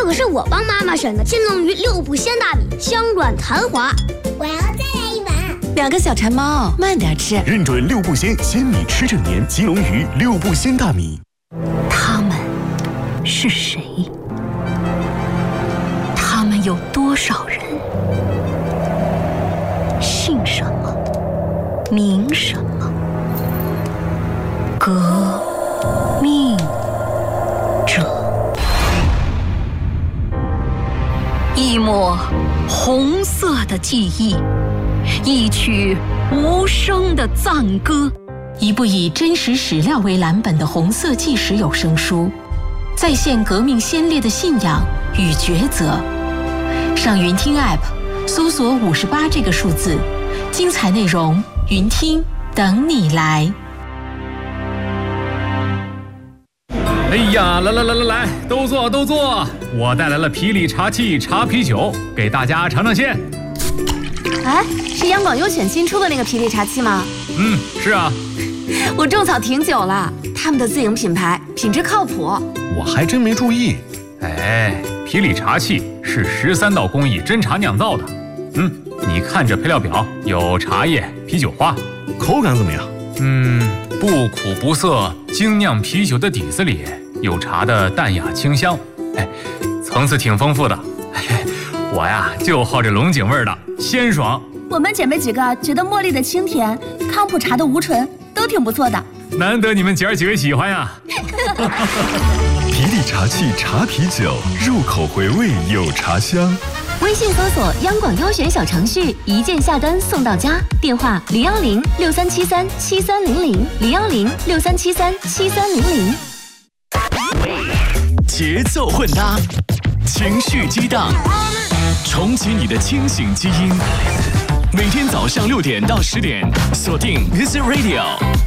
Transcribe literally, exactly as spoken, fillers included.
这可是我帮妈妈选的金龙鱼六步鲜大米，香软弹滑。 我要再来一碗。 两个小馋猫，慢点吃。 认准六步鲜，鲜米吃正年。金龙鱼六步鲜大米。 他们是谁？他们有多少人？姓什么？名什么？革命者。一抹红色的记忆，一曲无声的赞歌，一部以真实史料为蓝本的红色纪实有声书，再现革命先烈的信仰与抉择。上云听 App 搜索五十八这个数字，精彩内容云听等你来。 哎呀，来来来来来，都坐都坐！我带来了皮里茶气茶啤酒，给大家尝尝鲜。 哎，是央广优选新出的那个皮里茶气吗？ 嗯，是啊。 我种草挺久了，他们的自营品牌，品质靠谱。 我还真没注意。 哎，皮里茶气是十三道工艺真茶酿造的。嗯，你看这配料表，有茶叶、啤酒花， 口感怎么样？ 嗯，不苦不涩，精酿啤酒的底子里有茶的淡雅清香，哎，层次挺丰富的。哎，我呀就好这龙井味的，鲜爽。 我们姐妹几个觉得茉莉的清甜，康普茶的无醇都挺不错的。 难得你们姐儿几位喜欢呀！ 皮里茶气茶啤酒，入口回味有茶香。 微信搜索央广优选小程序，一键下单送到家。电话零幺零六三七三七三零零零幺零六三七三七三零零。 节奏混搭，情绪激荡，重启你的清醒基因。每天早上六点到十点，锁定 Music Radio。